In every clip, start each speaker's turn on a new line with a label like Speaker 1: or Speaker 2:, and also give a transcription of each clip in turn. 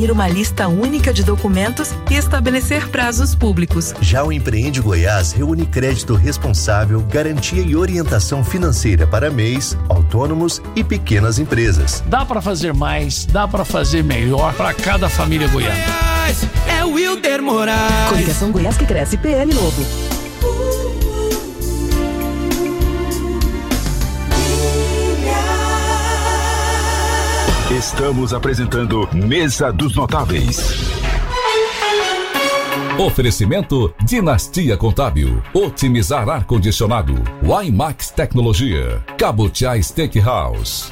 Speaker 1: definir uma lista única de documentos e estabelecer prazos públicos.
Speaker 2: Já o Empreende Goiás reúne crédito responsável, garantia e orientação financeira para MEIs, autônomos e pequenas empresas.
Speaker 3: Dá para fazer mais, dá para fazer melhor para cada família goiana.
Speaker 4: Goiás, é o Wilder Moraes.
Speaker 1: Coligação Goiás que cresce, PL Novo.
Speaker 5: Estamos apresentando Mesa dos Notáveis.
Speaker 6: Oferecimento Dinastia Contábil, otimizar ar-condicionado, Wimax Tecnologia, Cabutiá Steakhouse.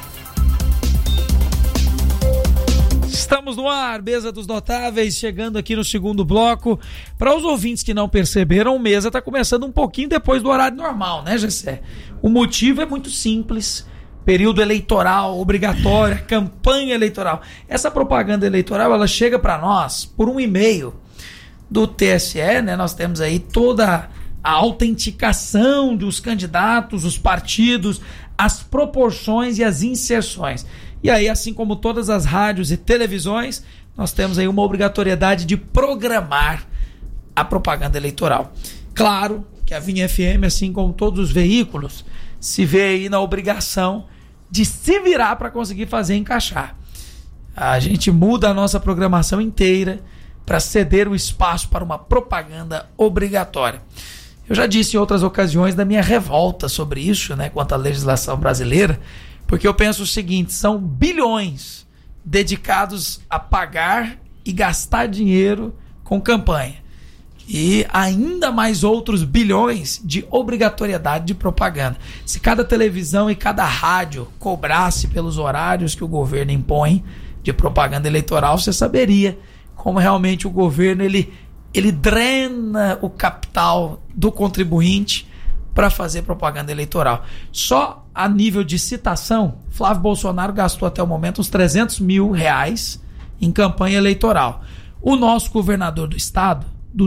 Speaker 7: Estamos no ar, Mesa dos Notáveis, chegando aqui no segundo bloco. Para os ouvintes que não perceberam, o Mesa está começando um pouquinho depois do horário normal, né, Gessé? O motivo é muito simples. Período eleitoral, obrigatória, campanha eleitoral. Essa propaganda eleitoral, ela chega para nós por um e-mail do TSE, né? Nós temos aí toda a autenticação dos candidatos, os partidos, as proporções e as inserções. E aí, assim como todas as rádios e televisões, nós temos aí uma obrigatoriedade de programar a propaganda eleitoral. Claro que a Vinha FM, assim como todos os veículos, se vê aí na obrigação de se virar para conseguir fazer encaixar. A gente muda a nossa programação inteira para ceder o espaço para uma propaganda obrigatória. Eu já disse em outras ocasiões da minha revolta sobre isso, né, quanto à legislação brasileira, porque eu penso o seguinte: são bilhões dedicados a pagar e gastar dinheiro com campanha. E ainda mais outros bilhões de obrigatoriedade de propaganda. Se cada televisão e cada rádio cobrasse pelos horários que o governo impõe de propaganda eleitoral, você saberia como realmente o governo ele drena o capital do contribuinte para fazer propaganda eleitoral. Só a nível de citação, Flávio Bolsonaro gastou até o momento uns R$300 mil em campanha eleitoral. O nosso governador do estado,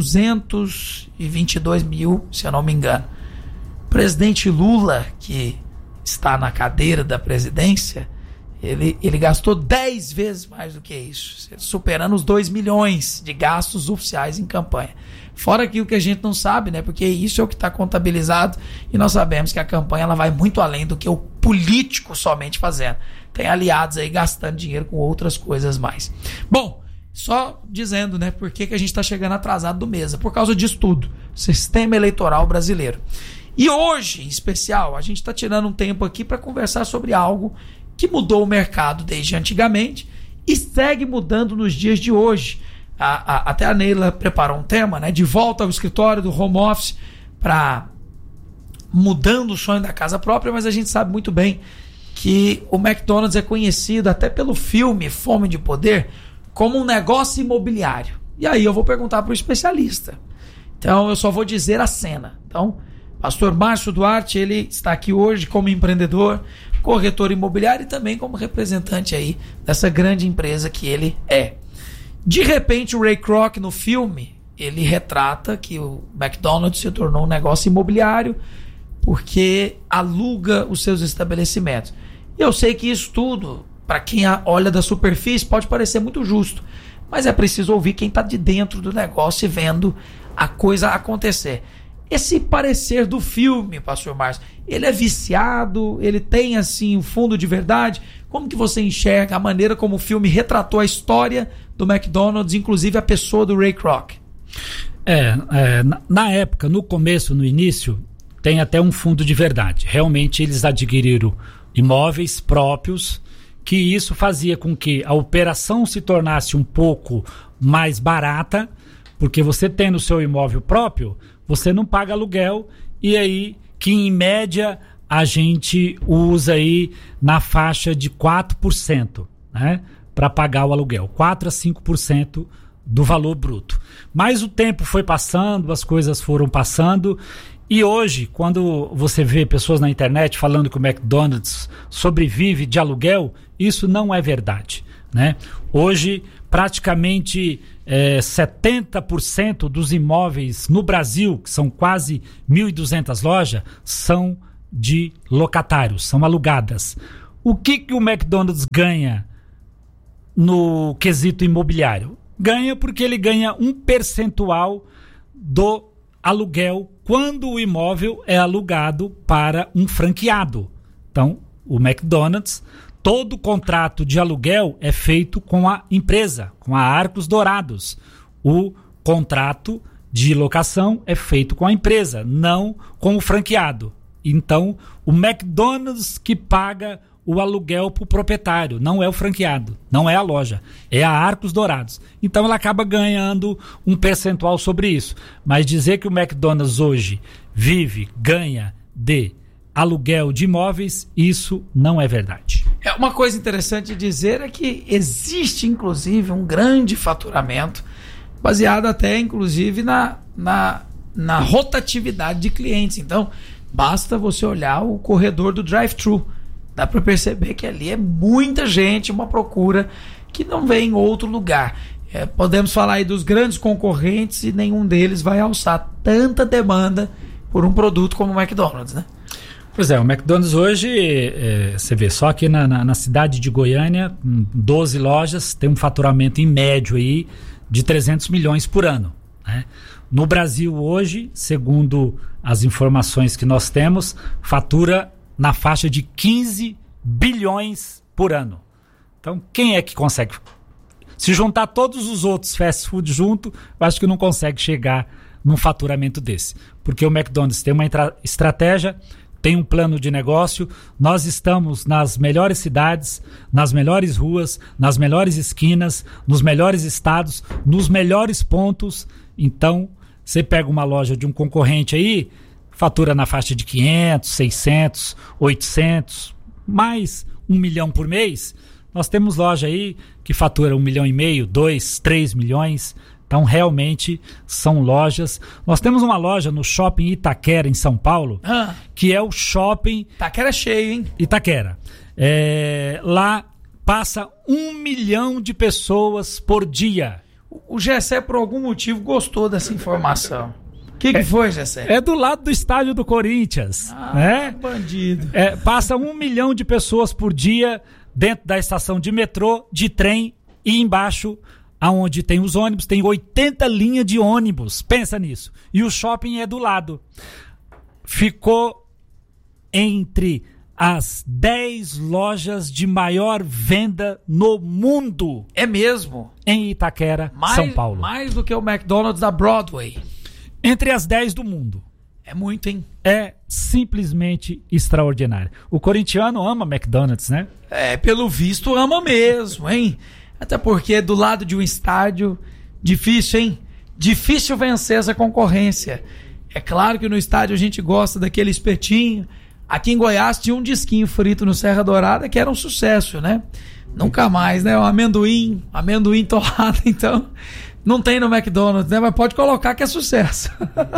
Speaker 7: 222 mil, se eu não me engano. O presidente Lula, que está na cadeira da presidência, ele gastou 10 vezes mais do que isso, superando os 2 milhões de gastos oficiais em campanha. Fora aquilo que a gente não sabe, né? Porque isso é o que está contabilizado e nós sabemos que a campanha ela vai muito além do que o político somente fazendo. Tem aliados aí gastando dinheiro com outras coisas mais. Bom, só dizendo, né, por que a gente está chegando atrasado do Mesa? Por causa disso tudo. Sistema eleitoral brasileiro. E hoje, em especial, a gente está tirando um tempo aqui para conversar sobre algo que mudou o mercado desde antigamente e segue mudando nos dias de hoje. Até a Neila preparou um tema, né, de volta ao escritório, do home office, para mudando o sonho da casa própria, mas a gente sabe muito bem que o McDonald's é conhecido até pelo filme Fome de Poder como um negócio imobiliário. E aí eu vou perguntar para o especialista. Então eu só vou dizer a cena. Então, pastor Márcio Duarte, ele está aqui hoje como empreendedor, corretor imobiliário e também como representante aí dessa grande empresa que ele é. De repente o Ray Kroc no filme, ele retrata que o McDonald's se tornou um negócio imobiliário porque aluga os seus estabelecimentos. E eu sei que isso tudo, para quem olha da superfície, pode parecer muito justo, mas é preciso ouvir quem está de dentro do negócio e vendo a coisa acontecer. Esse parecer do filme, pastor Márcio, ele é viciado, ele tem assim um fundo de verdade? Como que você enxerga a maneira como o filme retratou a história do McDonald's, inclusive a pessoa do Ray Kroc?
Speaker 8: Na época, no começo, no início, tem até um fundo de verdade. Realmente eles adquiriram imóveis próprios, que isso fazia com que a operação se tornasse um pouco mais barata, porque você tendo o seu imóvel próprio, você não paga aluguel, e aí que em média a gente usa aí na faixa de 4%, né, para pagar o aluguel, 4 a 5% do valor bruto. Mas o tempo foi passando, as coisas foram passando, e hoje, quando você vê pessoas na internet falando que o McDonald's sobrevive de aluguel, isso não é verdade, né? Hoje, praticamente 70% dos imóveis no Brasil, que são quase 1.200 lojas, são de locatários, são alugadas. O que o McDonald's ganha no quesito imobiliário? Ganha porque ele ganha um percentual do aluguel quando o imóvel é alugado para um franqueado. Então, o McDonald's, todo contrato de aluguel é feito com a empresa, com a Arcos Dourados. O contrato de locação é feito com a empresa, não com o franqueado. Então, o McDonald's que paga o aluguel para o proprietário, não é o franqueado, não é a loja, é a Arcos Dourados. Então ela acaba ganhando um percentual sobre isso. Mas dizer que o McDonald's hoje ganha de aluguel de imóveis, isso não é verdade.
Speaker 7: Uma coisa interessante dizer é que existe inclusive um grande faturamento, baseado até inclusive na rotatividade de clientes. Então basta você olhar o corredor do drive-thru. Dá para perceber que ali é muita gente, uma procura que não vem em outro lugar. Podemos falar aí dos grandes concorrentes e nenhum deles vai alçar tanta demanda por um produto como o McDonald's, né?
Speaker 8: Pois é, o McDonald's hoje, você vê, só aqui na cidade de Goiânia, 12 lojas, tem um faturamento em médio aí de 300 milhões por ano, né? No Brasil hoje, segundo as informações que nós temos, fatura na faixa de 15 bilhões por ano. Então, quem é que consegue? Se juntar todos os outros fast food junto, eu acho que não consegue chegar num faturamento desse. Porque o McDonald's tem uma estratégia, tem um plano de negócio, nós estamos nas melhores cidades, nas melhores ruas, nas melhores esquinas, nos melhores estados, nos melhores pontos. Então, você pega uma loja de um concorrente aí, fatura na faixa de 500, 600, 800, mais 1 milhão por mês. Nós temos loja aí que fatura 1,5 milhão, 2, 3 milhões. Então, realmente, são lojas. Nós temos uma loja no Shopping Itaquera, em São Paulo, que é o Shopping...
Speaker 7: Itaquera é cheio, hein?
Speaker 8: Itaquera. Lá passa 1 milhão de pessoas por dia.
Speaker 7: O Gessé, por algum motivo, gostou dessa informação. O que foi, Gessé?
Speaker 8: É do lado do estádio do Corinthians, né?
Speaker 7: Bandido.
Speaker 8: Passa 1 milhão de pessoas por dia dentro da estação de metrô, de trem, e embaixo, aonde tem os ônibus, tem 80 linhas de ônibus. Pensa nisso. E o shopping é do lado. Ficou entre as 10 lojas de maior venda no mundo.
Speaker 7: É mesmo?
Speaker 8: Em Itaquera, São Paulo.
Speaker 7: Mais do que o McDonald's da Broadway.
Speaker 8: Entre as 10 do mundo.
Speaker 7: É muito, hein?
Speaker 8: É simplesmente extraordinário. O corintiano ama McDonald's, né?
Speaker 7: Pelo visto ama mesmo, hein? Até porque do lado de um estádio, difícil, hein? Difícil vencer essa concorrência. É claro que no estádio a gente gosta daquele espetinho. Aqui em Goiás tinha um disquinho frito no Serra Dourada que era um sucesso, né? Nunca mais, né? O amendoim torrado, então... Não tem no McDonald's, né? Mas pode colocar que é sucesso.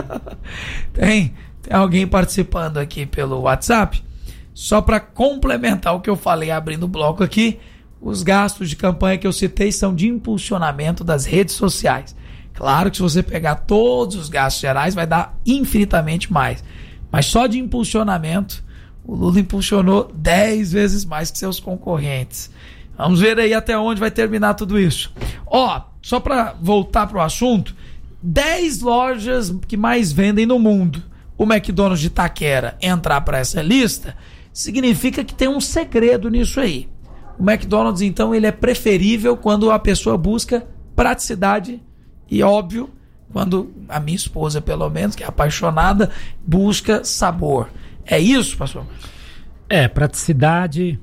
Speaker 7: Tem alguém participando aqui pelo WhatsApp. Só para complementar o que eu falei abrindo o bloco aqui, os gastos de campanha que eu citei são de impulsionamento das redes sociais. Claro que se você pegar todos os gastos gerais vai dar infinitamente mais. Mas só de impulsionamento, o Lula impulsionou 10 vezes mais que seus concorrentes. Vamos ver aí até onde vai terminar tudo isso. Só para voltar para o assunto, 10 lojas que mais vendem no mundo. O McDonald's de Itaquera entrar para essa lista significa que tem um segredo nisso aí. O McDonald's, então, ele é preferível quando a pessoa busca praticidade e, óbvio, quando a minha esposa, pelo menos, que é apaixonada, busca sabor. É isso, pastor?
Speaker 8: Praticidade,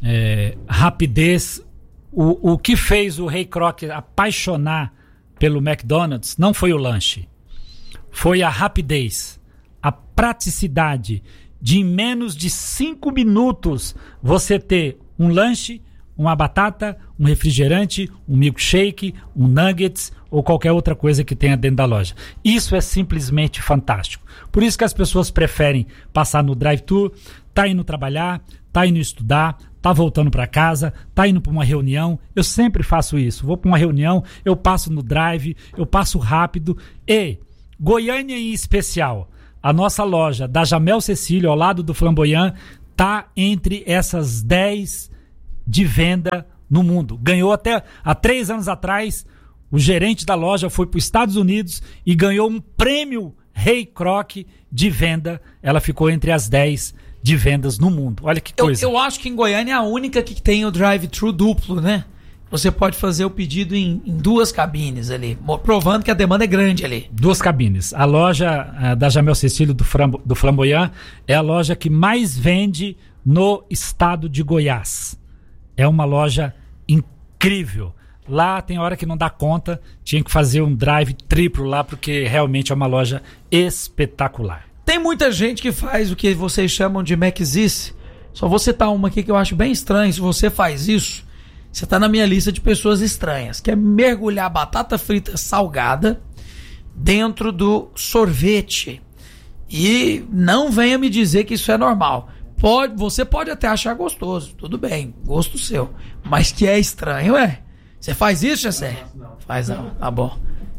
Speaker 8: rapidez. O que fez o Rei Kroc apaixonar pelo McDonald's não foi o lanche, foi a rapidez, a praticidade de em menos de 5 minutos você ter um lanche, uma batata, um refrigerante, um milkshake, um nuggets ou qualquer outra coisa que tenha dentro da loja. Isso é simplesmente fantástico. Por isso que as pessoas preferem passar no drive-thru, tá indo trabalhar, tá indo estudar, tá voltando para casa, tá indo para uma reunião. Eu sempre faço isso. Vou para uma reunião, eu passo no drive, eu passo rápido. E Goiânia em especial, a nossa loja da Jamel Cecílio, ao lado do Flamboyant, tá entre essas 10 de venda no mundo. Ganhou até há 3 anos atrás, o gerente da loja foi para os Estados Unidos e ganhou um prêmio Rei Kroc de venda. Ela ficou entre as 10 de vendas no mundo. Olha que coisa.
Speaker 7: Eu acho que em Goiânia é a única que tem o drive-thru duplo, né? Você pode fazer o pedido em 2 cabines ali, provando que a demanda é grande ali.
Speaker 8: 2 cabines. A loja da Jamel Cecílio do Flamboyant é a loja que mais vende no estado de Goiás. É uma loja incrível. Lá tem hora que não dá conta, tinha que fazer um drive triplo lá, porque realmente é uma loja espetacular.
Speaker 7: Tem muita gente que faz o que vocês chamam de Maczice. Só vou citar uma aqui que eu acho bem estranho. Se você faz isso, você tá na minha lista de pessoas estranhas, que é mergulhar batata frita salgada dentro do sorvete. E não venha me dizer que isso é normal. Você pode até achar gostoso, tudo bem, gosto seu. Mas que é estranho, é? Você faz isso, Jessé? Faz não, tá bom.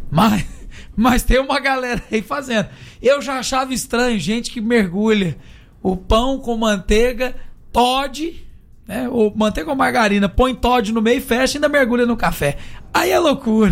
Speaker 7: Mas tem uma galera aí fazendo. Eu já achava estranho gente que mergulha o pão com manteiga, Toddy, né? Ou manteiga ou margarina, põe Toddy no meio, fecha e ainda mergulha no café. Aí é loucura.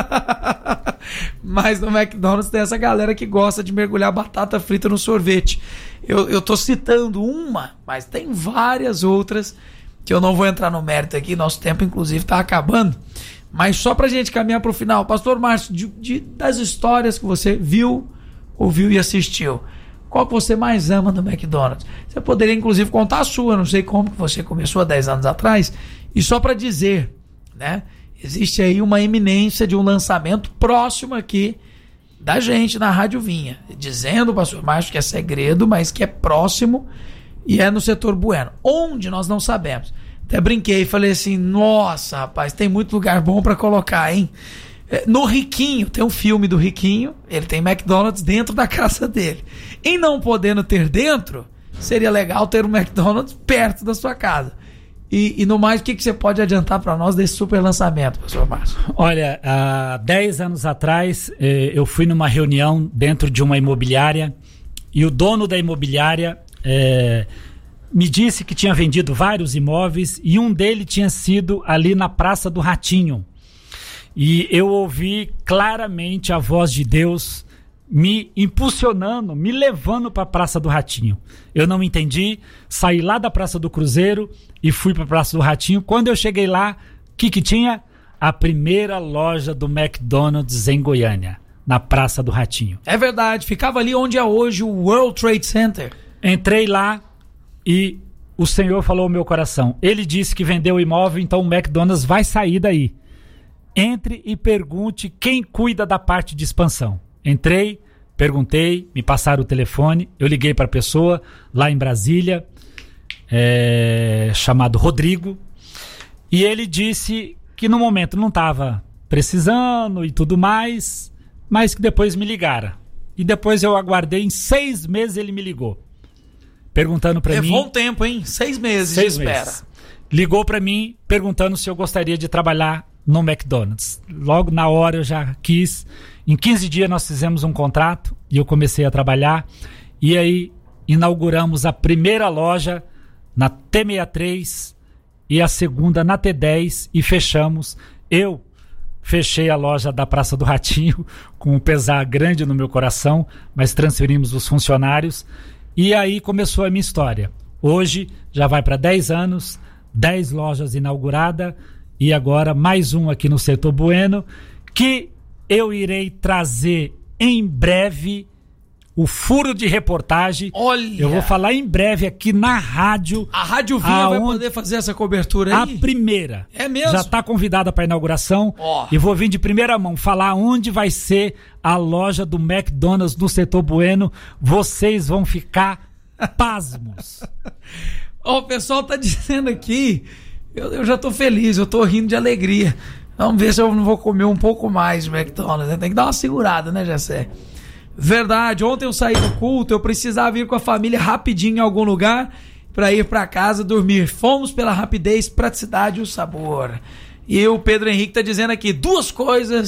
Speaker 7: Mas no McDonald's tem essa galera que gosta de mergulhar batata frita no sorvete. Eu tô citando uma, mas tem várias outras que eu não vou entrar no mérito aqui. Nosso tempo, inclusive, tá acabando. Mas só pra gente caminhar pro final, Pastor Márcio, das histórias que você viu, ouviu e assistiu, qual que você mais ama no McDonald's? Você poderia, inclusive, contar a sua. Não sei como que você começou há 10 anos atrás. E só pra dizer, né? Existe aí uma iminência de um lançamento próximo aqui da gente na Rádio Vinha. Dizendo, Pastor Márcio, que é segredo, mas que é próximo e é no setor Bueno. Onde nós não sabemos. Até brinquei e falei assim, nossa, rapaz, tem muito lugar bom pra colocar, hein? No Riquinho, tem um filme do Riquinho, ele tem McDonald's dentro da casa dele. Em não podendo ter dentro, seria legal ter um McDonald's perto da sua casa. E no mais, o que você pode adiantar para nós desse super lançamento, Pastor Márcio?
Speaker 8: Olha, há 10 anos atrás, eu fui numa reunião dentro de uma imobiliária e o dono da imobiliária me disse que tinha vendido vários imóveis e um deles tinha sido ali na Praça do Ratinho. E eu ouvi claramente a voz de Deus me impulsionando, me levando para a Praça do Ratinho. Eu não entendi, saí lá da Praça do Cruzeiro e fui para a Praça do Ratinho. Quando eu cheguei lá, o que tinha? A primeira loja do McDonald's em Goiânia, na Praça do Ratinho.
Speaker 7: É verdade, ficava ali onde é hoje o World Trade Center.
Speaker 8: Entrei lá e o Senhor falou ao meu coração. Ele disse que vendeu o imóvel, então o McDonald's vai sair daí. Entre e pergunte quem cuida da parte de expansão. Entrei, perguntei, me passaram o telefone, eu liguei para a pessoa lá em Brasília, chamado Rodrigo, e ele disse que no momento não estava precisando e tudo mais, mas que depois me ligara. E depois eu aguardei, em 6 meses ele me ligou, perguntando para mim...
Speaker 7: Levou um tempo, hein? 6 meses de espera.
Speaker 8: Meses. Ligou para mim, perguntando se eu gostaria de trabalhar no McDonald's. Logo na hora eu já quis. Em 15 dias nós fizemos um contrato e eu comecei a trabalhar. E aí inauguramos a primeira loja na T63 e a segunda na T10 e fechamos. Eu fechei a loja da Praça do Ratinho com um pesar grande no meu coração, mas transferimos os funcionários e aí começou a minha história. Hoje já vai para 10 anos, 10 lojas inauguradas e agora mais um aqui no setor Bueno, que eu irei trazer em breve o furo de reportagem.
Speaker 7: Olha!
Speaker 8: Eu vou falar em breve aqui na rádio.
Speaker 7: A Rádio Vinha vai poder fazer essa cobertura aí?
Speaker 8: A primeira.
Speaker 7: É mesmo?
Speaker 8: Já está convidada para a inauguração. E vou vir de primeira mão falar onde vai ser a loja do McDonald's no setor Bueno. Vocês vão ficar pasmos.
Speaker 7: O pessoal tá dizendo aqui, eu já tô feliz, eu tô rindo de alegria. Vamos ver se eu não vou comer um pouco mais de McDonald's, né? Tem que dar uma segurada, né, Jessé? Verdade, ontem eu saí do culto, eu precisava ir com a família rapidinho em algum lugar para ir para casa dormir. Fomos pela rapidez, praticidade e o sabor. E o Pedro Henrique tá dizendo aqui 2 coisas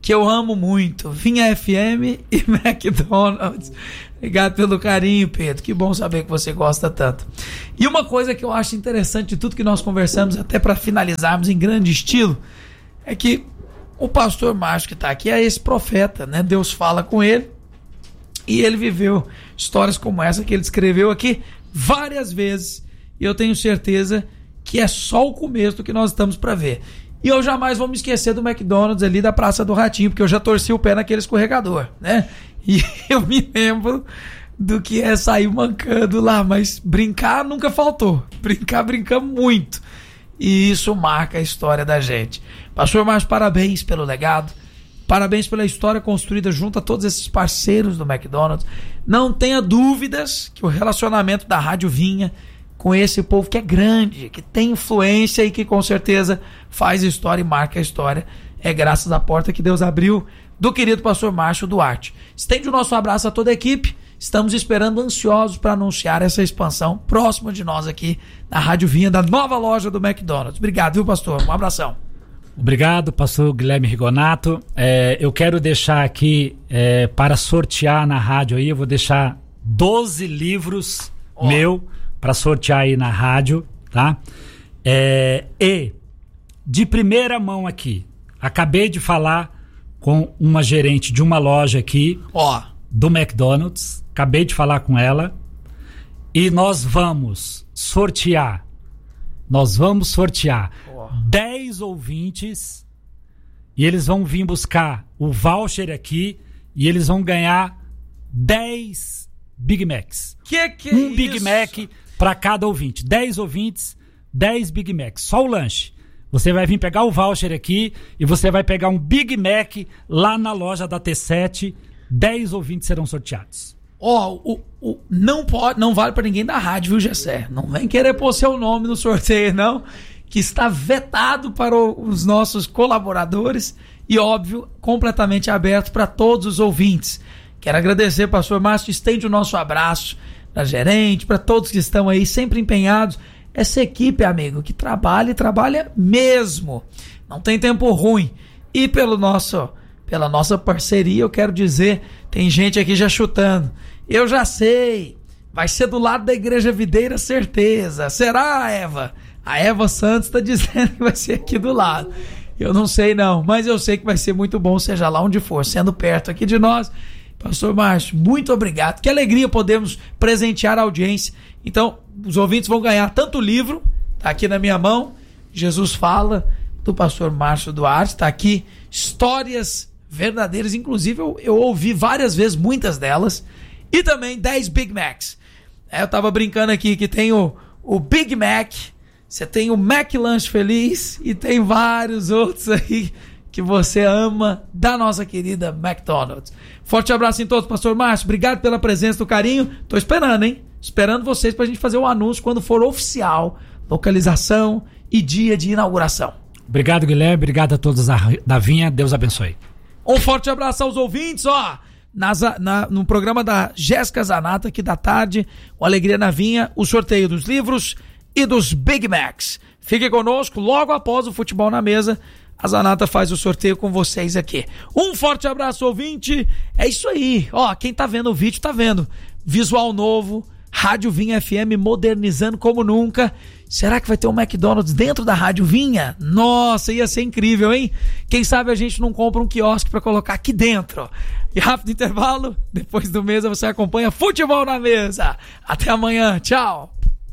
Speaker 7: que eu amo muito. Vinha FM e McDonald's. Obrigado pelo carinho, Pedro. Que bom saber que você gosta tanto. E uma coisa que eu acho interessante de tudo que nós conversamos, até para finalizarmos em grande estilo, é que o pastor Márcio que está aqui é esse profeta, né? Deus fala com ele e ele viveu histórias como essa que ele escreveu aqui várias vezes. E eu tenho certeza que é só o começo do que nós estamos para ver. E eu jamais vou me esquecer do McDonald's ali da Praça do Ratinho, porque eu já torci o pé naquele escorregador, né? E eu me lembro do que é sair mancando lá, mas brincar nunca faltou. Brincamos muito. E isso marca a história da gente. Pastor Márcio, parabéns pelo legado. Parabéns pela história construída junto a todos esses parceiros do McDonald's. Não tenha dúvidas que o relacionamento da Rádio Vinha com esse povo que é grande, que tem influência e que com certeza faz história e marca a história, é graças à porta que Deus abriu do querido pastor Márcio Duarte. Estende o nosso abraço a toda a equipe. Estamos esperando ansiosos para anunciar essa expansão próxima de nós aqui na Rádio Vinha, da nova loja do McDonald's. Obrigado, viu, pastor? Um abração.
Speaker 8: Obrigado, pastor Guilherme Rigonato. Eu quero deixar aqui para sortear na rádio aí, eu vou deixar 12 livros meu para sortear aí na rádio, tá? E de primeira mão aqui, acabei de falar com uma gerente de uma loja aqui do McDonald's, acabei de falar com ela e nós vamos sortear 10 ouvintes e eles vão vir buscar o voucher aqui e eles vão ganhar 10 Big Macs. Um Big Mac para cada ouvinte. 10 ouvintes, 10 Big Macs. Só o lanche. Você vai vir pegar o voucher aqui e você vai pegar um Big Mac lá na loja da T7. 10 ouvintes serão sorteados. Não vale para ninguém da rádio, viu, Gessé? Não vem querer pôr seu nome no sorteio, não. Que está vetado para os nossos colaboradores e, óbvio, completamente aberto para todos os ouvintes. Quero agradecer, pastor Márcio, estende o nosso abraço da gerente, para todos que estão aí sempre empenhados. Essa equipe, amigo, que trabalha e trabalha mesmo. Não tem tempo ruim. E pela nossa parceria, eu quero dizer, tem gente aqui já chutando. Eu já sei, vai ser do lado da Igreja Videira, certeza. Será, Eva? A Eva Santos está dizendo que vai ser aqui do lado. Eu não sei não, mas eu sei que vai ser muito bom, seja lá onde for, sendo perto aqui de nós. Pastor Márcio, muito obrigado. Que alegria podemos presentear a audiência. Então, os ouvintes vão ganhar tanto o livro, tá aqui na minha mão, Jesus Fala, do pastor Márcio Duarte, tá aqui, histórias verdadeiras, inclusive eu ouvi várias vezes, muitas delas, e também 10 Big Macs. Eu tava brincando aqui que tem o Big Mac, você tem o Mac Lanche Feliz e tem vários outros aí que você ama da nossa querida McDonald's. Forte abraço em todos, pastor Márcio, obrigado pela presença, do carinho, tô esperando, hein? Esperando vocês pra gente fazer o anúncio quando for oficial, localização e dia de inauguração. Obrigado, Guilherme, obrigado a todos da Vinha, Deus abençoe.
Speaker 7: Um forte abraço aos ouvintes, no programa da Jéssica Zanata, aqui da tarde, o Alegria na Vinha, o sorteio dos livros e dos Big Macs. Fique conosco, logo após o Futebol na Mesa, a Zanata faz o sorteio com vocês aqui. Um forte abraço, ouvinte, é isso aí, quem tá vendo o vídeo tá vendo, visual novo, Rádio Vinha FM modernizando como nunca. Será que vai ter um McDonald's dentro da Rádio Vinha? Nossa, ia ser incrível, hein? Quem sabe a gente não compra um quiosque para colocar aqui dentro. E rápido intervalo, depois do Mesa você acompanha Futebol na Mesa. Até amanhã, tchau!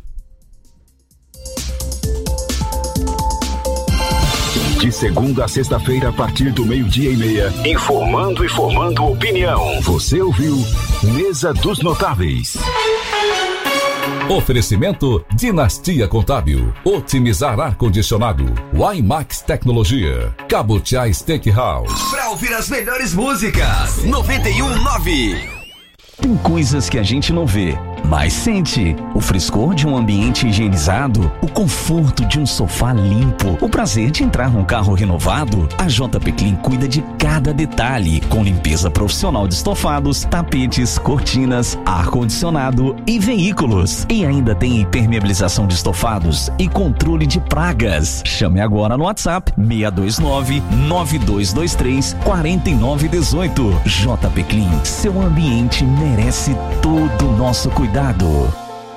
Speaker 5: De segunda a sexta-feira, a partir do 12:30, informando e formando opinião. Você ouviu Mesa dos Notáveis.
Speaker 6: Oferecimento Dinastia Contábil, otimizar ar-condicionado, Wimax Tecnologia, Cabotiá Steakhouse.
Speaker 9: Pra ouvir as melhores músicas, 91.9.
Speaker 10: Tem coisas que a gente não vê,
Speaker 9: mas sente o frescor de um ambiente higienizado, o conforto de um sofá limpo, o prazer de entrar num carro renovado. A JP Clean cuida de cada detalhe, com limpeza profissional de estofados, tapetes, cortinas, ar-condicionado e veículos. E ainda tem impermeabilização de estofados e controle de pragas. Chame agora no WhatsApp 629-9223-4918. JP Clean, seu ambiente merece todo o nosso cuidado.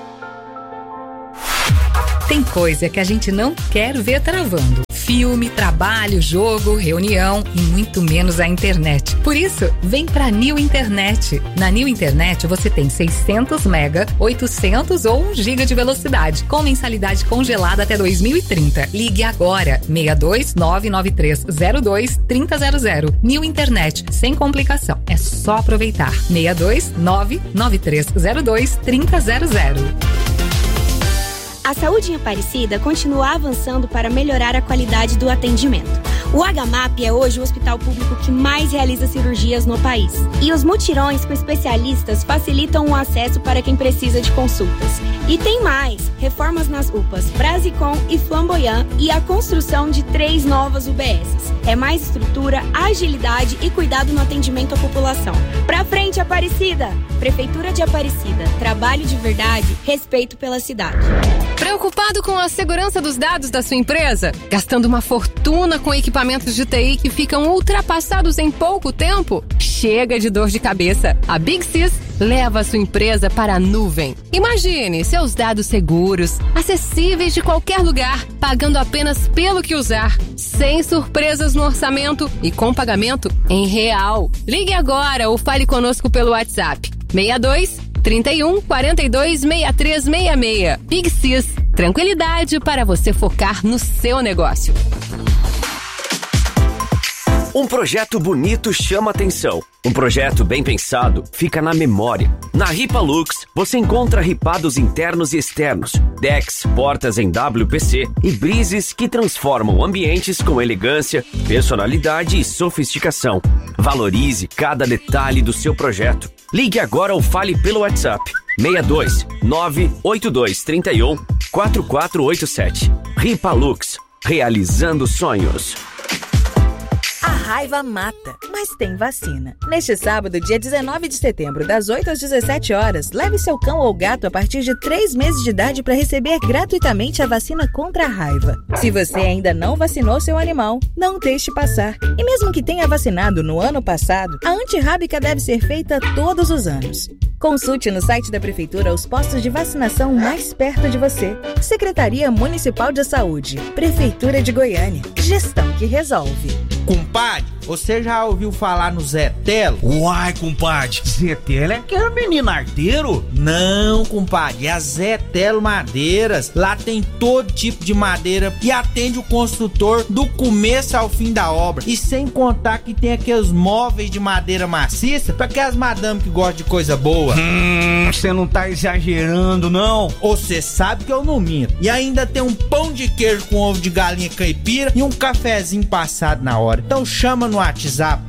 Speaker 10: Tem coisa que a gente não quer ver travando. Filme, trabalho, jogo, reunião e muito menos a internet. Por isso, vem pra New Internet. Na New Internet você tem 600 mega, 800 ou 1 giga de velocidade, com mensalidade congelada até 2030. Ligue agora, 62993023000. New Internet, sem complicação. É só aproveitar. 62993023000.
Speaker 11: A saúde em Aparecida continua avançando para melhorar a qualidade do atendimento. O HMAP é hoje o hospital público que mais realiza cirurgias no país. E os mutirões com especialistas facilitam o acesso para quem precisa de consultas. E tem mais! Reformas nas UPAs Brasicom e Flamboyant e a construção de 3 novas UBSs. É mais estrutura, agilidade e cuidado no atendimento à população. Pra frente, Aparecida! Prefeitura de Aparecida. Trabalho de verdade, respeito pela cidade.
Speaker 12: Preocupado com a segurança dos dados da sua empresa? Gastando uma fortuna com equipamentos de TI que ficam ultrapassados em pouco tempo? Chega de dor de cabeça. A Big Sys leva a sua empresa para a nuvem. Imagine seus dados seguros, acessíveis de qualquer lugar, pagando apenas pelo que usar, sem surpresas no orçamento e com pagamento em real. Ligue agora ou fale conosco pelo WhatsApp 62 31 42 63 66. Big Sys, tranquilidade para você focar no seu negócio.
Speaker 13: Um projeto bonito chama atenção. Um projeto bem pensado fica na memória. Na Ripa Lux, você encontra ripados internos e externos, decks, portas em WPC e brises que transformam ambientes com elegância, personalidade e sofisticação. Valorize cada detalhe do seu projeto. Ligue agora ou fale pelo WhatsApp 62 982 31 4487. Ripa Lux, realizando sonhos.
Speaker 14: A raiva mata, mas tem vacina. Neste sábado, dia 19 de setembro, das 8 às 17 horas, leve seu cão ou gato a partir de 3 meses de idade para receber gratuitamente a vacina contra a raiva. Se você ainda não vacinou seu animal, não deixe passar. E mesmo que tenha vacinado no ano passado, a antirrábica deve ser feita todos os anos. Consulte no site da Prefeitura os postos de vacinação mais perto de você. Secretaria Municipal de Saúde, Prefeitura de Goiânia. Gestão que resolve.
Speaker 15: Compadre, você já ouviu falar no Zé Telo?
Speaker 16: Uai, compadre, Zé Telo é aquele menino arteiro?
Speaker 15: Não, compadre, é a Zé Telo Madeiras. Lá tem todo tipo de madeira e atende o construtor do começo ao fim da obra. E sem contar que tem aqueles móveis de madeira maciça para aquelas madames que gostam de coisa boa.
Speaker 16: Você não tá exagerando, não?
Speaker 15: Você sabe que eu não minto. E ainda tem um pão de queijo com ovo de galinha caipira e um cafezinho passado na hora. Então chama no WhatsApp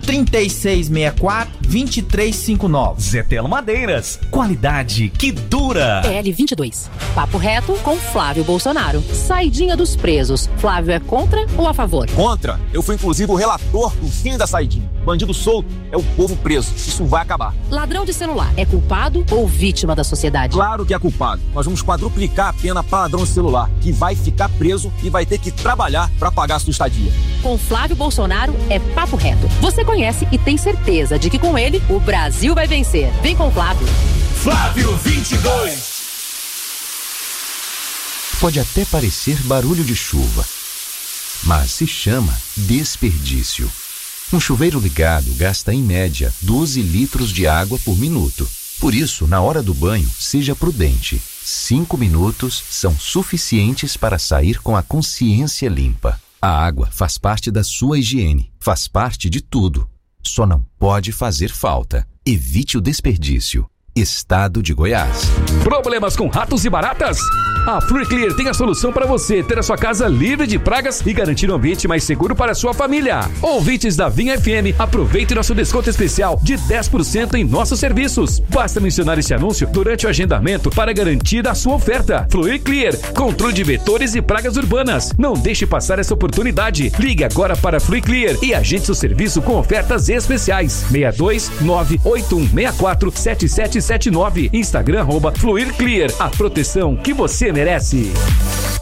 Speaker 15: 3664-2359.
Speaker 9: Zé Telo Madeiras, qualidade que dura.
Speaker 17: PL22, papo reto com Flávio Bolsonaro. Saidinha dos presos, Flávio é contra ou a favor?
Speaker 18: Contra. Eu fui inclusive o relator do fim da saidinha. Bandido solto é o povo preso. Isso vai acabar.
Speaker 17: Ladrão de celular é culpado ou vítima da sociedade?
Speaker 18: Claro que é culpado. Nós vamos quadruplicar a pena para ladrão de celular, que vai ficar preso e vai ter que trabalhar para pagar a sua estadia.
Speaker 17: Com Flávio Bolsonaro é papo reto. Você conhece e tem certeza de que com ele o Brasil vai vencer. Vem com Flávio.
Speaker 5: Flávio 22. Pode até parecer barulho de chuva, mas se chama desperdício. Um chuveiro ligado gasta em média 12 litros de água por minuto. Por isso, na hora do banho, seja prudente. 5 minutos são suficientes para sair com a consciência limpa. A água faz parte da sua higiene, faz parte de tudo. Só não pode fazer falta. Evite o desperdício. Estado de Goiás.
Speaker 6: Problemas com ratos e baratas?
Speaker 19: A Fluir Clear tem a solução para você ter a sua casa livre de pragas e garantir um ambiente mais seguro para a sua família. Ouvintes da Vinha FM, aproveite nosso desconto especial de 10% em nossos serviços. Basta mencionar esse anúncio durante o agendamento para garantir a sua oferta. Fluir Clear, controle de vetores e pragas urbanas. Não deixe passar essa oportunidade. Ligue agora para Fluir Clear e agende seu serviço com ofertas especiais. 62981647779. Instagram @Fluir Clear. A proteção que você merece.